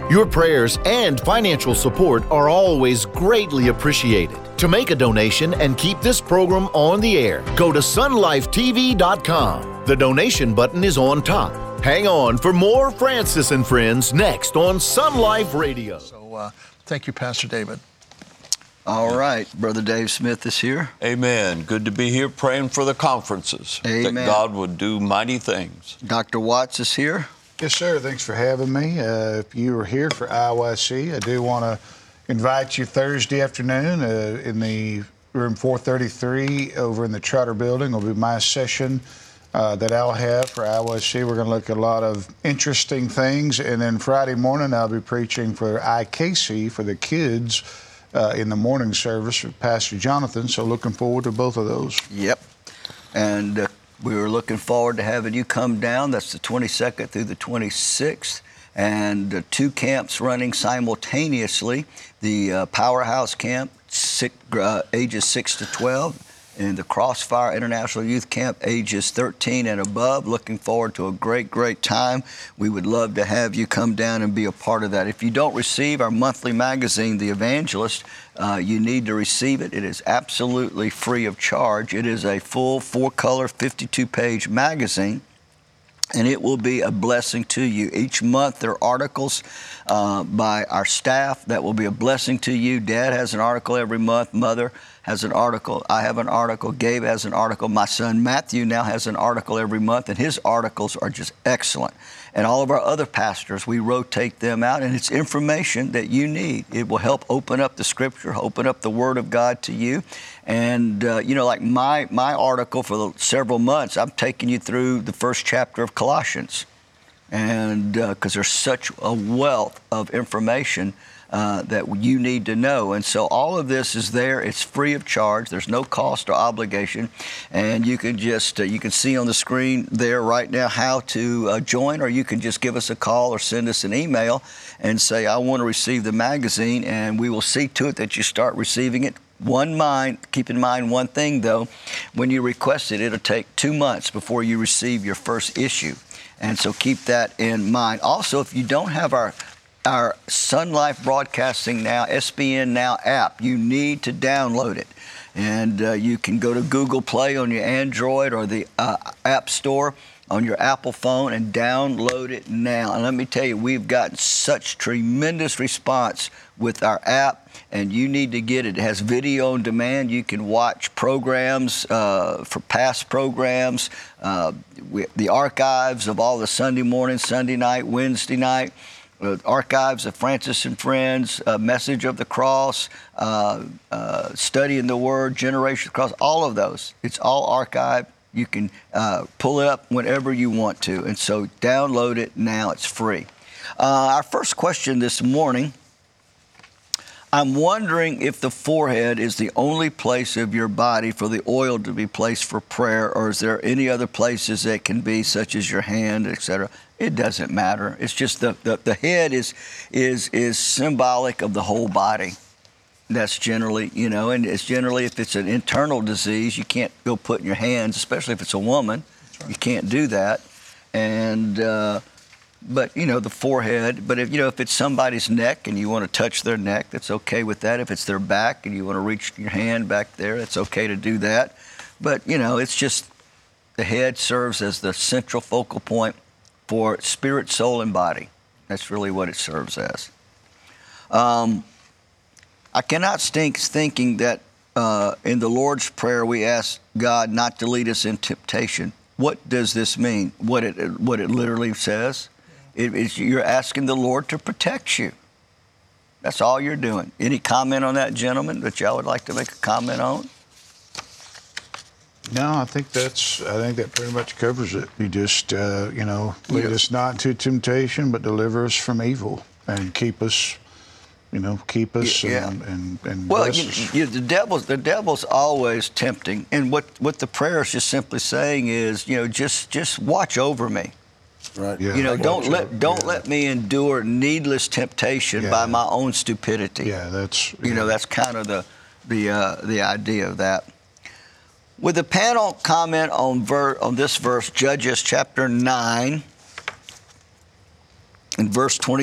Your prayers and financial support are always greatly appreciated. To make a donation and keep this program on the air, go to sunlifetv.com. The donation button is on top. Hang on for more Francis and Friends next on Sun Life Radio. So thank you, Pastor David. All right, Brother Dave Smith is here. Amen. Good to be here praying for the conferences. Amen. That God would do mighty things. Dr. Watts is here. Yes, sir. Thanks for having me. If you are here for IYC, I do want to invite you Thursday afternoon in the room 433 over in the Trotter Building. Will be my session that I'll have for IYC. We're going to look at a lot of interesting things. And then Friday morning, I'll be preaching for IKC for the kids in the morning service with Pastor Jonathan. So looking forward to both of those. Yep. And we were looking forward to having you come down. That's the 22nd through the 26th. And 2 camps running simultaneously. The Powerhouse Camp, ages 6 to 12. And the Crossfire International Youth Camp, ages 13 and above. Looking forward to a great, great time. We would love to have you come down and be a part of that. If you don't receive our monthly magazine, The Evangelist, you need to receive it. It is absolutely free of charge. It is a full 4-color, 52-page magazine. And it will be a blessing to you. Each month there are articles by our staff that will be a blessing to you. Dad has an article every month. Mother has an article. I have an article. Gabe has an article. My son Matthew now has an article every month, and his articles are just excellent. And all of our other pastors, we rotate them out, and it's information that you need. It will help open up the Scripture, open up the Word of God to you. And, like my article for several months, I'm taking you through the first chapter of Colossians. And because there's such a wealth of information that you need to know. And so all of this is there. It's free of charge. There's no cost or obligation. And you can just, you can see on the screen there right now how to join, or you can just give us a call or send us an email and say, I want to receive the magazine, and we will see to it that you start receiving it. Keep in mind one thing though, when you request it, it'll take 2 months before you receive your first issue. And so keep that in mind. Also, if you don't have our Sun Life Broadcasting Now, SBN Now app, you need to download it. And you can go to Google Play on your Android or the App Store on your Apple phone and download it now. And let me tell you, we've gotten such tremendous response with our app, and you need to get it. It has video on demand. You can watch programs for past programs, the archives of all the Sunday morning, Sunday night, Wednesday night, archives of Francis and Friends, Message of the Cross, Studying the Word, Generation of the Cross, all of those. It's all archived. You can pull it up whenever you want to. And so download it now. It's free. Our first question this morning, I'm wondering if the forehead is the only place of your body for the oil to be placed for prayer, or is there any other places that can be, such as your hand, etc.? It doesn't matter. It's just the head is symbolic of the whole body. That's generally, and it's generally, if it's an internal disease, you can't go put in your hands, especially if it's a woman. Right. You can't do that. And, but, the forehead. But if it's somebody's neck and you want to touch their neck, that's okay with that. If it's their back and you want to reach your hand back there, it's okay to do that. But, it's just the head serves as the central focal point for spirit, soul, and body. That's really what it serves as. I cannot stink thinking that in the Lord's Prayer we ask God not to lead us in temptation. What does this mean? What it literally says? You're asking the Lord to protect you. That's all you're doing. Any comment on that, gentlemen, that y'all would like to make a comment on? No, I think that pretty much covers it. You just, lead us not into temptation, but deliver us from evil, and keep us and bless us. The devil's always tempting, and what the prayer is just simply saying is, just watch over me. Right. Yeah. Don't let me endure needless temptation by my own stupidity. Yeah, that's that's kind of the idea of that. Would the panel comment on this verse, Judges chapter 9, and verse 20?